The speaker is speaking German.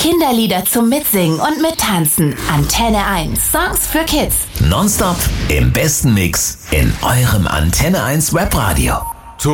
Kinderlieder zum Mitsingen und Mittanzen. Antenne 1 Songs für Kids. Nonstop im besten Mix in eurem Antenne 1 Webradio.